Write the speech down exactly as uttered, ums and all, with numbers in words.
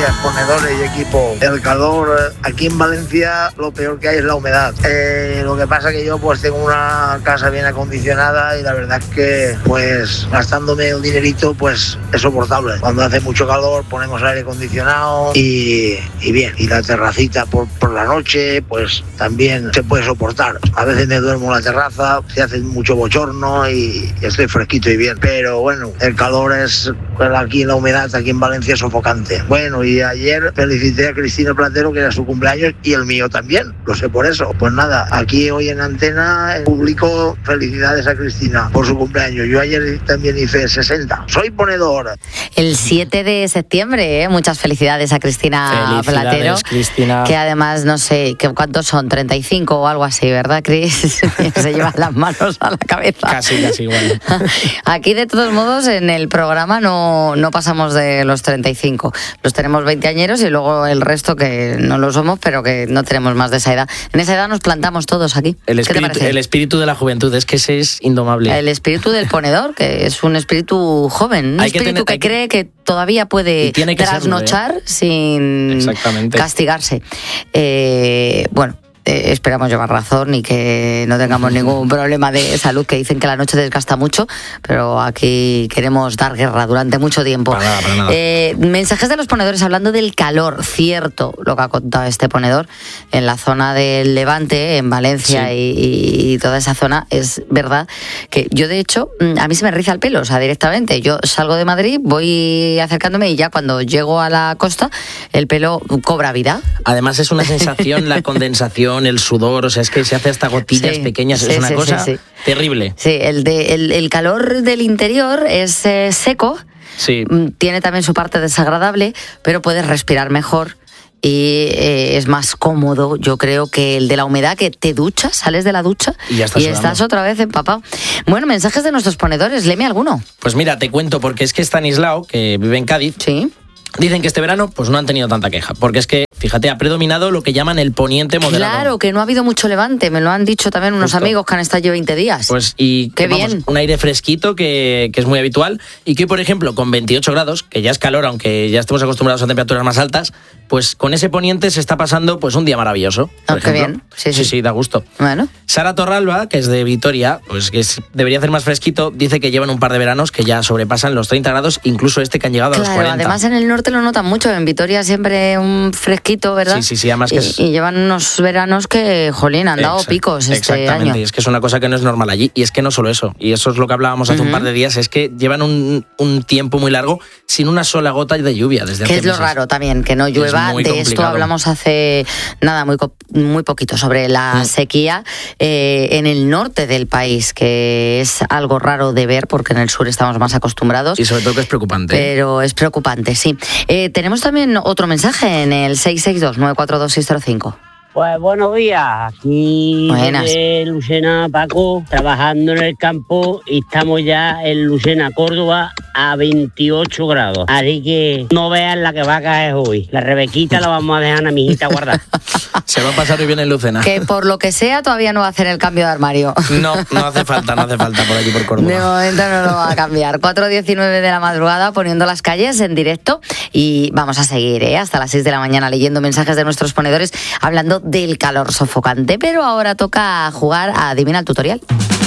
días, ponedores y equipo. El calor, aquí en Valencia lo peor que hay es la humedad. Eh, lo que pasa que yo pues tengo una casa bien acondicionada y la verdad es que pues gastándome el dinerito pues es soportable. Cuando hace mucho calor ponemos aire acondicionado y, y bien. Y la terracita por, por la noche pues también se puede soportar. A veces me duermo en la terraza, se hace mucho bochorno y, y estoy fresquito y bien. Pero bueno, el calor es aquí, la humedad aquí en Valencia es sofocante. Bueno, y ayer felicité a Cristina Platero, que era su cumpleaños, y el mío también, lo sé por eso. Pues nada, aquí hoy en Antena publico felicidades a Cristina por su cumpleaños. Yo ayer también hice sesenta. Soy ponedor. El siete de septiembre, ¿eh? Muchas felicidades a Cristina Platero. Cristina. Que además, no sé, ¿cuántos son? treinta y cinco o algo así, ¿verdad, Cris? Se llevan las manos a la cabeza. Casi, casi igual. Aquí, de todos modos, en el programa no, no pasamos de los treinta y cinco. Los tenemos veinteañeros y luego el resto que no lo somos, pero que no tenemos más de esa edad. En esa edad nos plantamos todos aquí. El ¿Qué te espíritu, parece? el espíritu de la juventud, es que ese es indomable. El espíritu del ponedor, que es un espíritu joven, un Hay que espíritu tener- que, hay que- cree que todavía puede tiene que serlo, trasnochar ¿eh? sin Exactamente. castigarse. Eh, bueno. Eh, esperamos llevar razón y que no tengamos ningún problema de salud, que dicen que la noche desgasta mucho, pero aquí queremos dar guerra durante mucho tiempo. Para nada, para nada. Eh, mensajes de los ponedores hablando del calor, cierto lo que ha contado este ponedor en la zona del Levante, en Valencia Sí. y, y toda esa zona. Es verdad que yo, de hecho, a mí se me riza el pelo, o sea, directamente. Yo salgo de Madrid, voy acercándome y ya cuando llego a la costa el pelo cobra vida. Además es una sensación, la condensación, el sudor, o sea, es que se hace hasta gotillas Sí, pequeñas, sí, es una sí, cosa sí, sí. terrible. Sí, el, de, el, el calor del interior es eh, seco, Sí. mm, tiene también su parte desagradable, pero puedes respirar mejor y eh, es más cómodo, yo creo, que el de la humedad, que te duchas, sales de la ducha Y ya estás sudando. estás otra vez empapado. Bueno, mensajes de nuestros ponedores, léeme alguno. Pues mira, te cuento, porque es que Stanislao, que vive en Cádiz, Sí. dicen que este verano pues no han tenido tanta queja, porque es que, fíjate, ha predominado lo que llaman el poniente moderado. Claro, que no ha habido mucho levante, me lo han dicho también unos Justo. amigos que han estado allí veinte días. Pues y Qué vamos, bien. un aire fresquito que, que es muy habitual y que, por ejemplo, con veintiocho grados, que ya es calor, aunque ya estemos acostumbrados a temperaturas más altas, pues con ese poniente se está pasando pues un día maravilloso. Por Ah, qué ejemplo. bien. Sí, sí, sí. sí, da gusto. Bueno. Sara Torralba, que es de Vitoria, pues que es- debería hacer más fresquito, dice que llevan un par de veranos que ya sobrepasan los treinta grados, incluso este que han llegado a los Claro, cuarenta. además en el norte lo notan mucho, en Vitoria siempre un fresquito, ¿verdad? Sí, sí, sí, además que y, es- y llevan unos veranos que, jolín, han dado Exact- picos este Exactamente, año. y es que es una cosa que no es normal allí. Y es que no solo eso, y eso es lo que hablábamos hace Ujú. un par de días, es que llevan un, un tiempo muy largo sin una sola gota de lluvia desde Que hace es lo meses. raro también, que no Es llueva. muy De esto complicado. hablamos hace nada, muy, co- muy poquito, sobre la Mm. sequía eh, en el norte del país, que es algo raro de ver porque en el sur estamos más acostumbrados. Y sobre todo que es preocupante. Pero es preocupante, sí. Eh, tenemos también otro mensaje en el seis seis dos, nueve cuatro dos, seis cero cinco. Pues buenos días, aquí Buenas. desde Lucena, Paco, trabajando en el campo y estamos ya en Lucena, Córdoba, a veintiocho grados. Así que no vean la que va a caer hoy. La Rebequita la vamos a dejar a mi hijita guardar. Se va a pasar muy bien en Lucena. Que por lo que sea todavía no va a hacer el cambio de armario. No, no hace falta, no hace falta por aquí por De Córdoba. momento no lo va a cambiar. cuatro diecinueve de la madrugada poniendo las calles en directo y vamos a seguir ¿eh? hasta las seis de la mañana leyendo mensajes de nuestros ponedores hablando del calor sofocante. Pero ahora toca jugar a Adivina el Tutorial.